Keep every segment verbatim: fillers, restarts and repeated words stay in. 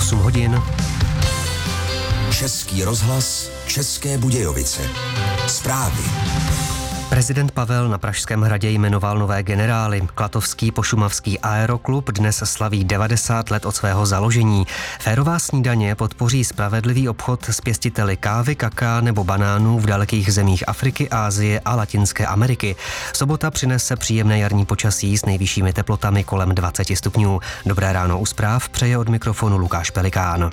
osm hodin. Český rozhlas, České Budějovice. Zprávy. Prezident Pavel na Pražském hradě jmenoval nové generály. Klatovský pošumavský aeroklub dnes slaví devadesát let od svého založení. Férová snídaně podpoří spravedlivý obchod s pěstiteli kávy, kaká nebo banánů v dalekých zemích Afriky, Asie a Latinské Ameriky. Sobota přinese příjemné jarní počasí s nejvyššími teplotami kolem dvacet stupňů. Dobré ráno u zpráv přeje od mikrofonu Lukáš Pelikán.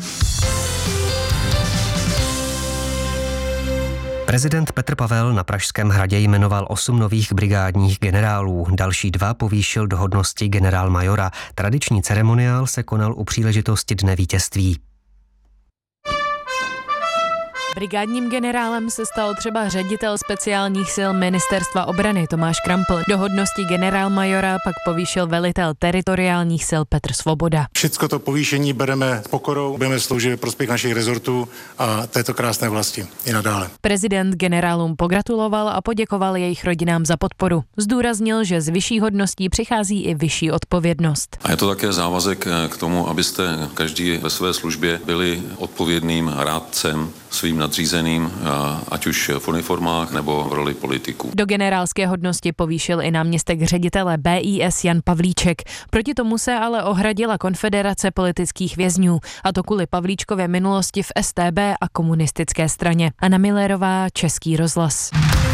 Prezident Petr Pavel na Pražském hradě jmenoval osm nových brigádních generálů. Další dva povýšil do hodnosti generálmajora. Tradiční ceremoniál se konal u příležitosti Dne vítězství. Brigádním generálem se stal třeba ředitel speciálních sil Ministerstva obrany Tomáš Krampl. Do hodnosti generálmajora pak povýšil velitel teritoriálních sil Petr Svoboda. Všecko to povýšení bereme s pokorou, budeme sloužit ve prospěch našich rezortů a této krásné vlasti i nadále. Prezident generálům pogratuloval a poděkoval jejich rodinám za podporu. Zdůraznil, že z vyšší hodností přichází i vyšší odpovědnost. A je to také závazek k tomu, abyste každý ve své službě byli odpovědným rádcem svým nadřízeným, ať už v uniformách nebo v roli politiků. Do generálské hodnosti povýšil i náměstek ředitele B I S Jan Pavlíček. Proti tomu se ale ohradila Konfederace politických vězňů, a to kvůli Pavlíčkově minulosti v S T B a komunistické straně. Anna Millerová, Český rozhlas.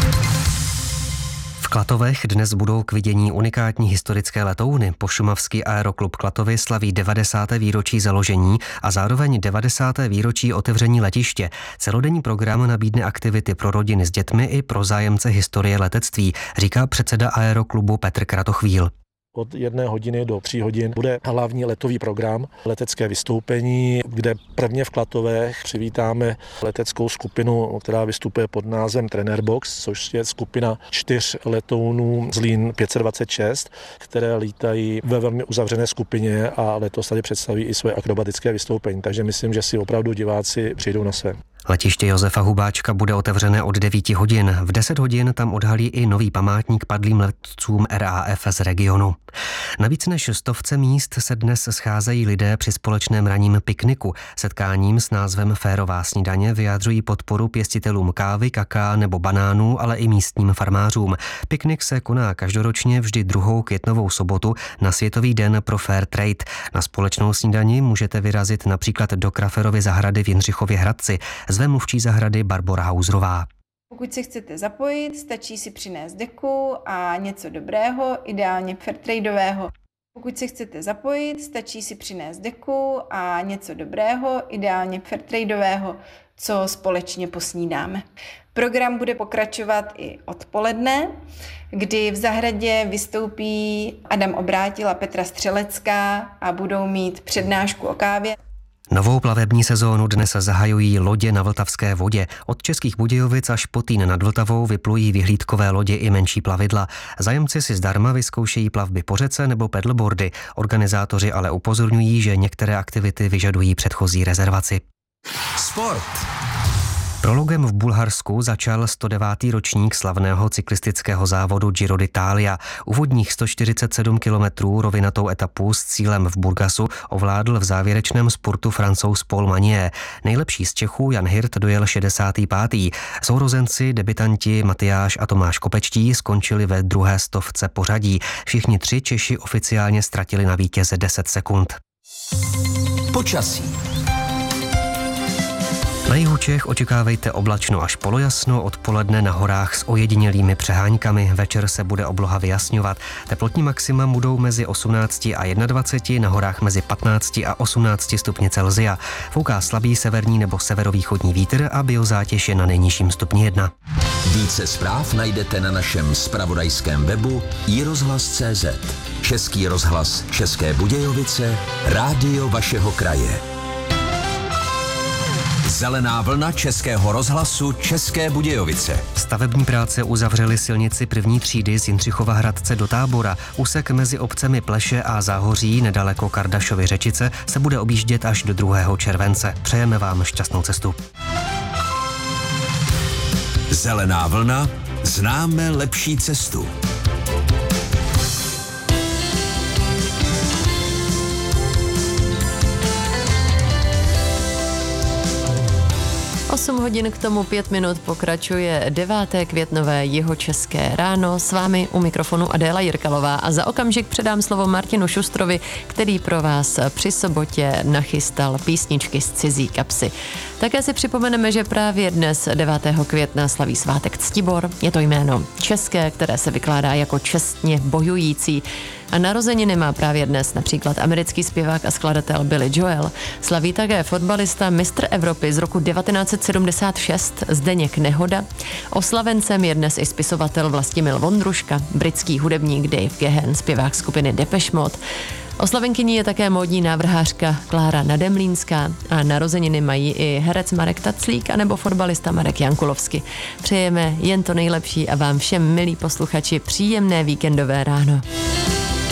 V Klatovech dnes budou k vidění unikátní historické letouny. Pošumavský aeroklub Klatovy slaví devadesáté výročí založení a zároveň devadesáté výročí otevření letiště. Celodenní program nabídne aktivity pro rodiny s dětmi i pro zájemce historie letectví, říká předseda aeroklubu Petr Kratochvíl. Od jedné hodiny do tří hodin bude hlavní letový program, letecké vystoupení, kde prvně v Klatovech přivítáme leteckou skupinu, která vystupuje pod názvem Trenerbox, což je skupina čtyř letounů Zlín pět set dvacet šest, které lítají ve velmi uzavřené skupině a letos tady představí i své akrobatické vystoupení, takže myslím, že si opravdu diváci přijdou na své. Letiště Josefa Hubáčka bude otevřené od devíti hodin. V deset hodin tam odhalí i nový památník padlým letcům R A F z regionu. Na víc než stovce míst se dnes scházejí lidé při společném ranním pikniku. Setkáním s názvem Férová snídaně vyjádřují podporu pěstitelům kávy, kaká nebo banánů, ale i místním farmářům. Piknik se koná každoročně vždy druhou květnovou sobotu na Světový den pro Fair Trade. Na společnou snídani můžete vyrazit například do Kraferovy zahrady v Jindřichově Hradci. Zve mluvčí zahrady Barbora Hausrová. Pokud se chcete zapojit, stačí si přinést deku a něco dobrého, ideálně fairtradeového. Pokud se chcete zapojit, stačí si přinést deku a něco dobrého, ideálně fairtradeového, co společně posnídáme. Program bude pokračovat i odpoledne, kdy v zahradě vystoupí Adam Obrátil a Petra Střelecká a budou mít přednášku o kávě. Novou plavební sezónu dnes zahajují lodě na Vltavské vodě. Od Českých Budějovic až Potýn nad Vltavou vyplují vyhlídkové lodě i menší plavidla. Zájemci si zdarma vyzkoušejí plavby po řece nebo paddleboardy. Organizátoři ale upozorňují, že některé aktivity vyžadují předchozí rezervaci. Sport. Prologem v Bulharsku začal sto devátý ročník slavného cyklistického závodu Giro d'Italia. Úvodních sto čtyřicet sedm kilometrů rovinatou etapu s cílem v Burgasu ovládl v závěrečném spurtu Francouz Paul Magnier. Nejlepší z Čechů Jan Hirt dojel šedesátý pátý Sourozenci, debutanti Matyáš a Tomáš Kopečtí skončili ve druhé stovce pořadí. Všichni tři Češi oficiálně ztratili na vítěze deset sekund. Počasí. Na jihu Čech očekávejte oblačno až polojasno, odpoledne na horách s ojedinělými přeháňkami, večer se bude obloha vyjasňovat. Teplotní maxima budou mezi osmnácti a dvaceti jedna, na horách mezi patnácti a osmnácti stupni Celsia. Fouká slabý severní nebo severovýchodní vítr a biozátěž je na nejnižším stupni jedna. Více zpráv najdete na našem zpravodajském webu i rozhlas tečka cé zet. Český rozhlas České Budějovice, rádio vašeho kraje. Zelená vlna Českého rozhlasu České Budějovice. Stavební práce uzavřely silnici první třídy z Jindřichova Hradce do Tábora. Úsek mezi obcemi Pleše a Záhoří nedaleko Kardašovy Řečice se bude objíždět až do druhého července. Přejeme vám šťastnou cestu. Zelená vlna, známe lepší cestu. hodin k tomu pět minut pokračuje deváté květnové jihočeské ráno. S vámi u mikrofonu Adéla Jirkalová a za okamžik předám slovo Martinu Šustrovi, který pro vás při sobotě nachystal písničky z cizí kapsy. Také si připomeneme, že právě dnes devátého května slaví svátek Ctibor. Je to jméno české, které se vykládá jako čestně bojující. A narozeniny má právě dnes například americký zpěvák a skladatel Billy Joel. Slaví také fotbalista mistr Evropy z roku devatenáct set sedmdesát šest Zdeněk Nehoda. Oslavencem je dnes i spisovatel Vlastimil Vondruška, britský hudebník Dave Gahan, zpěvák skupiny Depeche Mode. Oslavenkyní je také módní návrhářka Klára Nademlínská a narozeniny mají i herec Marek Taclík anebo fotbalista Marek Jankulovsky. Přejeme jen to nejlepší a vám všem, milí posluchači, příjemné víkendové ráno.